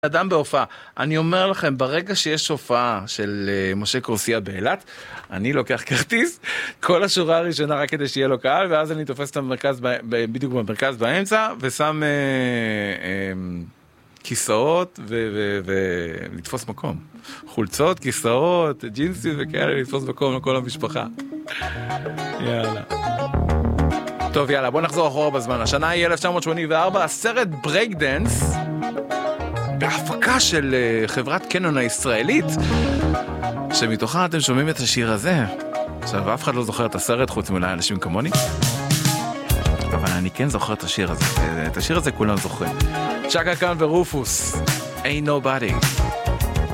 אדם בהופעה. אני אומר לכם, ברגע שיש הופעה של משה קורסיה באילת, אני לוקח כרטיס, כל השורה הראשונה רק כדי שיהיה לו קהל, ואז אני תופס את המרכז, בדיוק במרכז באמצע, ושם כיסאות ולתפוס מקום. חולצות, כיסאות, ג'ינסים וכאלה, לתפוס מקום לכל המשפחה. יאללה. טוב, יאללה, בוא נחזור אחורה בזמן. השנה היא 1984, הסרט ברייק דנס, בהפקה של חברת קנון הישראלית, שמתוכה אתם שומעים את השיר הזה. עכשיו, אף אחד לא זוכר את הסרט חוץ מאולי אנשים כמוני, אבל אני כן זוכר את השיר הזה. את השיר הזה כולם זוכרים. צ'קה קאן ורופוס, Ain't Nobody.